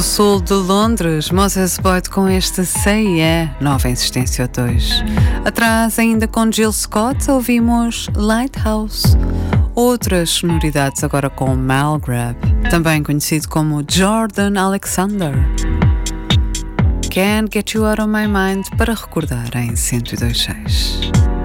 sul de Londres, Moses Boyd com este Say Yeah, nova insistência 2. Atrás, ainda com Jill Scott, ouvimos Lighthouse. Outras sonoridades agora com Mal Grab, também conhecido como Jordan Alexander. Can't Get You Out of My Mind, para recordar em 102.6.